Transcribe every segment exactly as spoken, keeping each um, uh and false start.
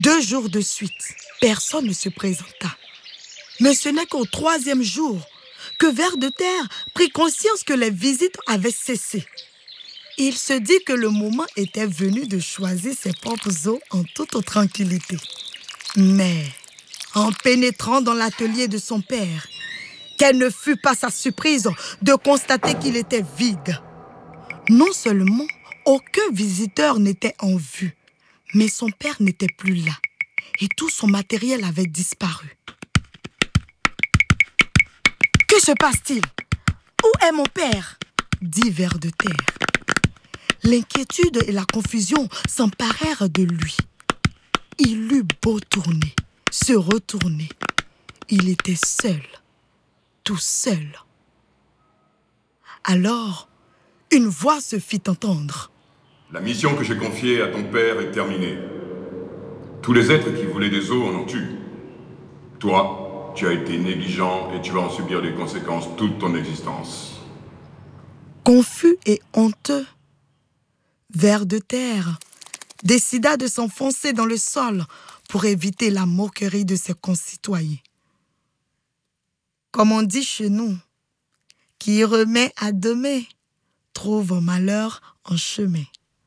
Deux jours de suite, personne ne se présenta. Mais ce n'est qu'au troisième jour que Ver de Terre prit conscience que les visites avaient cessé. Il se dit que le moment était venu de choisir ses propres os en toute tranquillité. Mais, en pénétrant dans l'atelier de son père, quelle ne fut pas sa surprise de constater qu'il était vide. Non seulement aucun visiteur n'était en vue, mais son père n'était plus là et tout son matériel avait disparu. Que se passe-t-il? Où est mon père? Dit Ver de Terre. L'inquiétude et la confusion s'emparèrent de lui. Il eut beau tourner, se retourner. Il était seul, tout seul. Alors, une voix se fit entendre. La mission que j'ai confiée à ton père est terminée. Tous les êtres qui voulaient des os en ont eu. Toi, tu as été négligent et tu vas en subir les conséquences toute ton existence. Confus et honteux, Ver de Terre décida de s'enfoncer dans le sol pour éviter la moquerie de ses concitoyens. Comme on dit chez nous, qui remet à demain trouve un malheur en chemin.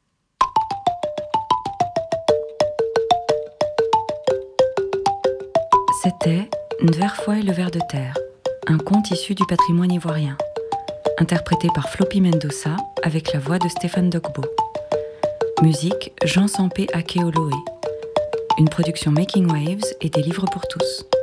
C'était Nverfoy le Ver de Terre, un conte issu du patrimoine ivoirien, interprété par Floppy Mendoza avec la voix de Stéphane Dogbo. Musique Jean Sampé Akeoloé. Une production Making Waves et des livres pour tous.